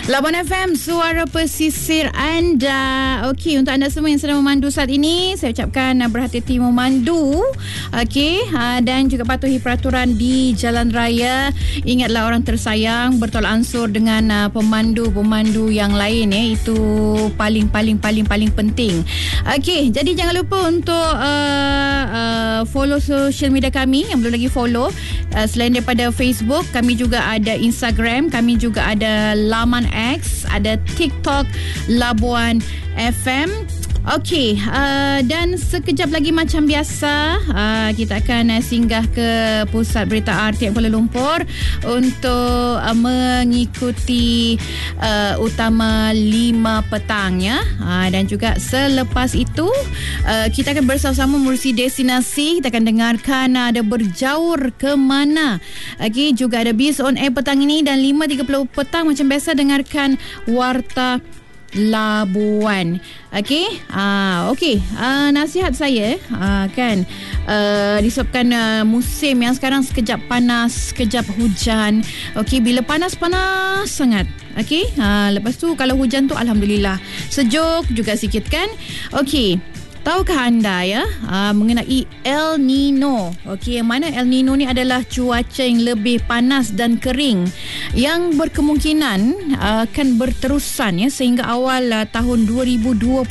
Labuan FM, suara pesisir anda. Okey, untuk anda semua yang sedang memandu saat ini, saya ucapkan berhati-hati memandu. Okey, dan juga patuhi peraturan di jalan raya. Ingatlah orang tersayang, bertolak ansur dengan pemandu-pemandu yang lain ya. Itu paling penting. Okey, jadi jangan lupa untuk follow social media kami yang belum lagi follow. Selain daripada Facebook, kami juga ada Instagram, kami juga ada laman X, ada TikTok Labuan FM. Okey, dan sekejap lagi macam biasa, kita akan singgah ke Pusat Berita RTM Kuala Lumpur untuk mengikuti utama 5 petang ya. Dan juga selepas itu kita akan bersama-sama menerusi destinasi. Kita akan dengarkan ada berjaur ke mana. Okey, juga ada Biz on Air petang ini, dan 5.30 petang macam biasa dengarkan Warta Labuan. Okey, nasihat saya disebabkan musim yang sekarang sekejap panas, sekejap hujan. Okey, bila panas sangat. Okey, lepas tu kalau hujan tu alhamdulillah sejuk juga sikit kan. Okey, tahukah anda ya mengenai El Nino? Okey, yang mana El Nino ni adalah cuaca yang lebih panas dan kering yang berkemungkinan akan berterusan ya sehingga awal tahun 2027.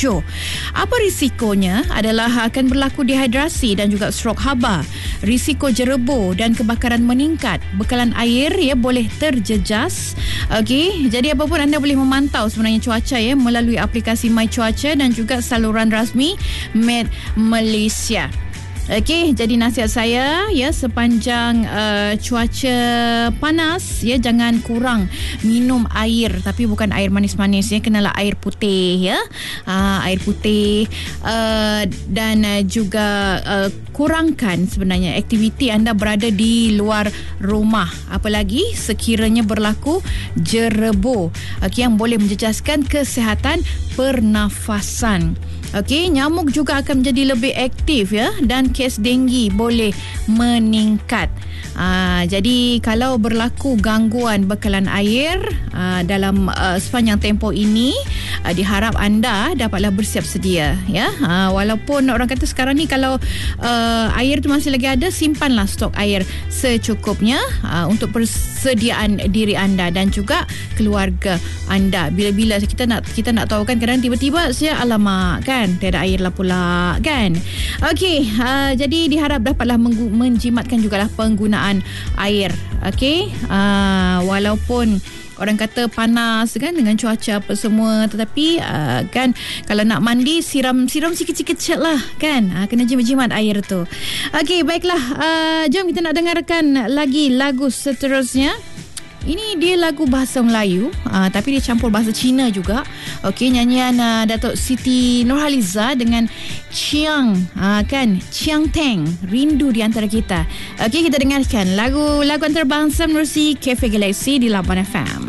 Apa risikonya? Adalah akan berlaku dehidrasi dan juga strok haba, risiko jerebo dan kebakaran meningkat, bekalan air ya boleh terjejas. Okey, jadi apapun anda boleh memantau sebenarnya cuaca ya melalui aplikasi My Cuaca dan juga saluran rasmi Met Malaysia. Okey, jadi nasihat saya ya sepanjang cuaca panas ya jangan kurang minum air, tapi bukan air manis-manis ya, kenalah air putih ya. Air putih dan juga kurangkan sebenarnya aktiviti anda berada di luar rumah, apalagi sekiranya berlaku jerebo yang boleh menjejaskan kesihatan pernafasan. Okey, nyamuk juga akan menjadi lebih aktif ya, dan kes denggi boleh meningkat. Jadi kalau berlaku gangguan bekalan air dalam sepanjang tempoh ini, diharap anda dapatlah bersiap sedia ya. Walaupun orang kata sekarang ni kalau air tu masih lagi ada, simpanlah stok air secukupnya untuk persediaan diri anda dan juga keluarga anda. Bila-bila kita nak tahu kan, kadang tiba-tiba saya alamak kan tiada air lah pula kan. Okey, jadi diharap dapatlah menjimatkan jugalah penggunaan air. Okey, walaupun orang kata panas kan dengan cuaca apa semua, tetapi kan kalau nak mandi siram sikit-sikit lah kan, kena jimat air tu. Okey, baiklah, jom kita nak dengarkan lagi lagu seterusnya. Ini dia lagu bahasa Melayu, tapi dia campur bahasa Cina juga. Okey, nyanyian Datuk Siti Nurhaliza dengan Chiang Teng, Rindu di Antara Kita. Okey, kita dengarkan lagu antarabangsa menerusi Cafe Galaxy di Labuan FM.